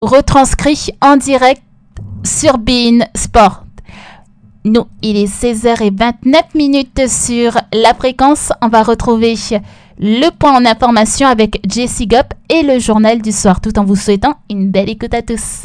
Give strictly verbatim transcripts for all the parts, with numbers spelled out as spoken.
retranscrit en direct sur beIN Sport. Nous, il est seize heures vingt-neuf minutes sur la fréquence. On va retrouver le point en information avec Jessie Gop et le journal du soir, tout en vous souhaitant une belle écoute à tous.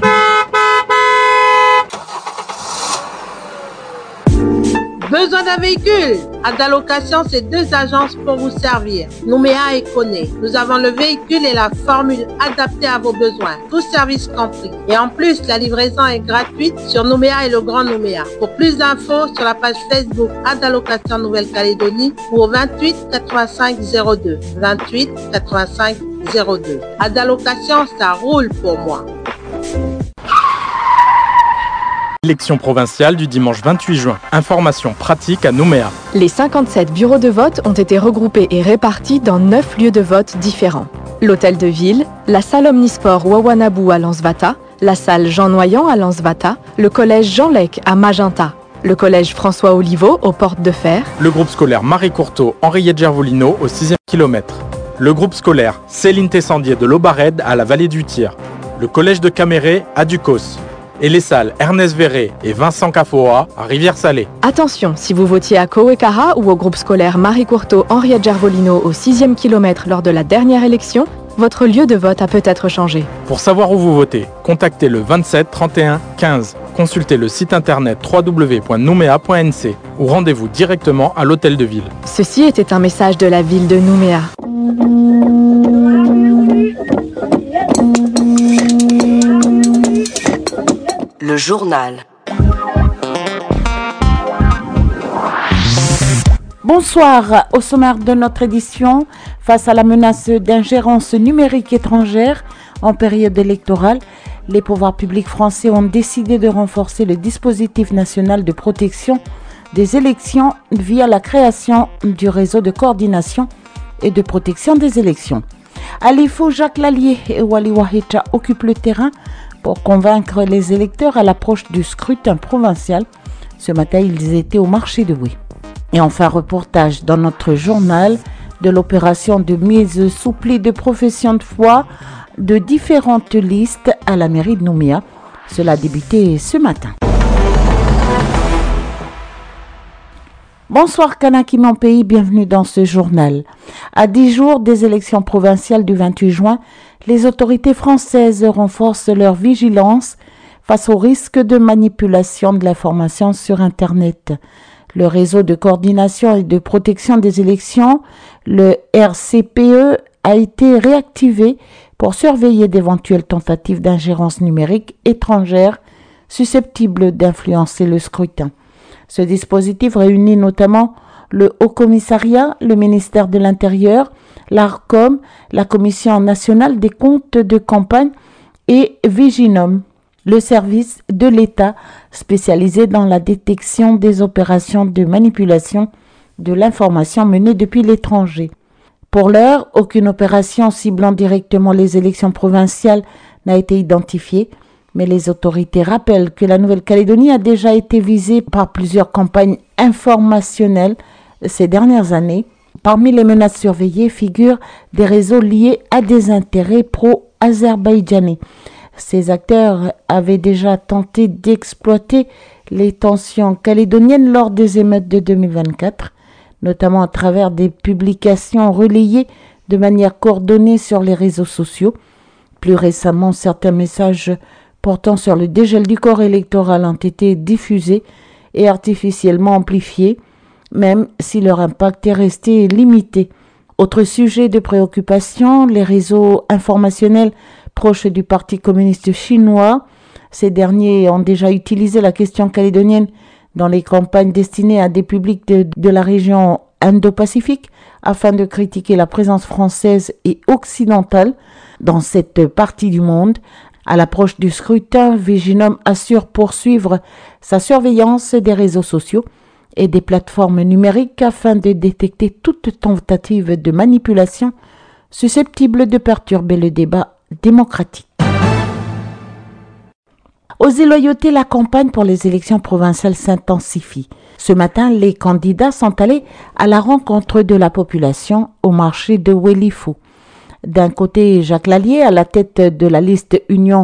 Besoin d'un véhicule? Adalocation, c'est deux agences pour vous servir. Nouméa et Koné. Nous avons le véhicule et la formule adaptée à vos besoins. Tout service compris. Et en plus, la livraison est gratuite sur Nouméa et le Grand Nouméa. Pour plus d'infos, sur la page Facebook Adalocation Nouvelle-Calédonie ou au vingt-huit quatre-vingt-cinq zéro deux. vingt-huit quatre-vingt-cinq zéro deux. Adalocation, ça roule pour moi. Élection provinciale du dimanche vingt-huit juin. Information pratique à Nouméa. Les cinquante-sept bureaux de vote ont été regroupés et répartis dans neuf lieux de vote différents. L'hôtel de ville, la salle omnisport Wawanabou à Lansvata, la salle Jean Noyant à Lansvata, le collège Jean Lec à Magenta, le collège François Oliveau aux Portes de Fer, le groupe scolaire Marie Courteau Henriette Gervolino au sixième kilomètre, le groupe scolaire Céline Tessandier de l'Aubared à la vallée du Tir, le collège de Caméré à Ducos, et les salles Ernest Verret et Vincent Cafoa à Rivière-Salée. Attention, si vous votiez à Kowekara ou au groupe scolaire Marie Courteau Henriette Gervolino au sixième kilomètre lors de la dernière élection, votre lieu de vote a peut-être changé. Pour savoir où vous votez, contactez le vingt-sept trente et un quinze. Consultez le site internet w w w point noumea point n c ou rendez-vous directement à l'hôtel de ville. Ceci était un message de la ville de Nouméa. Le journal. Bonsoir. Au sommaire de notre édition, face à la menace d'ingérence numérique étrangère en période électorale, les pouvoirs publics français ont décidé de renforcer le dispositif national de protection des élections via la création du réseau de coordination et de protection des élections. À l'I F O, Jacques Lallier et Wali Wahita occupent le terrain pour convaincre les électeurs à l'approche du scrutin provincial. Ce matin, ils étaient au marché de Bouy. Et enfin, reportage dans notre journal de l'opération de mise sous pli de profession de foi de différentes listes à la mairie de Nouméa. Cela a débuté ce matin. Bonsoir Kanaki mon pays, bienvenue dans ce journal. À dix jours des élections provinciales du vingt-huit juin, les autorités françaises renforcent leur vigilance face au risque de manipulation de l'information sur Internet. Le réseau de coordination et de protection des élections, le R C P E, a été réactivé pour surveiller d'éventuelles tentatives d'ingérence numérique étrangère susceptibles d'influencer le scrutin. Ce dispositif réunit notamment le Haut Commissariat, le ministère de l'Intérieur, l'ARCOM, la Commission nationale des comptes de campagne et Viginum, le service de l'État spécialisé dans la détection des opérations de manipulation de l'information menées depuis l'étranger. Pour l'heure, aucune opération ciblant directement les élections provinciales n'a été identifiée, mais les autorités rappellent que la Nouvelle-Calédonie a déjà été visée par plusieurs campagnes informationnelles ces dernières années. Parmi les menaces surveillées figurent des réseaux liés à des intérêts pro-azerbaïdjanais. Ces acteurs avaient déjà tenté d'exploiter les tensions calédoniennes lors des émeutes de deux mille vingt-quatre, notamment à travers des publications relayées de manière coordonnée sur les réseaux sociaux. Plus récemment, certains messages portant sur le dégel du corps électoral ont été diffusés et artificiellement amplifiés, même si leur impact est resté limité. Autre sujet de préoccupation, les réseaux informationnels proches du Parti communiste chinois. Ces derniers ont déjà utilisé la question calédonienne dans les campagnes destinées à des publics de, de la région Indo-Pacifique afin de critiquer la présence française et occidentale dans cette partie du monde. À l'approche du scrutin, Viginum assure poursuivre sa surveillance des réseaux sociaux et des plateformes numériques afin de détecter toute tentative de manipulation susceptible de perturber le débat démocratique. Aux Îles-Loyauté, la campagne pour les élections provinciales s'intensifie. Ce matin, les candidats sont allés à la rencontre de la population au marché de Wélifou. D'un côté, Jacques Lallier, à la tête de la liste Union